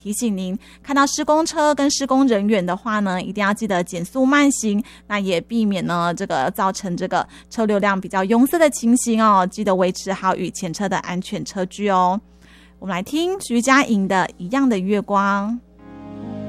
提醒您看到施工车跟施工人员的话呢，一定要记得减速慢行，那也避免呢这个造成这个车流量比较拥塞的情形哦，记得维持好与前车的安全车距哦。我们来听徐佳莹的《一样的月光》。